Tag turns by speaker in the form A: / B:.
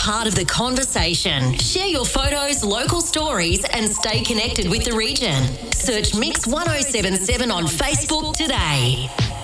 A: part of the conversation. Share your photos, local stories, and stay connected with the region. Search Mix 1077 on Facebook today.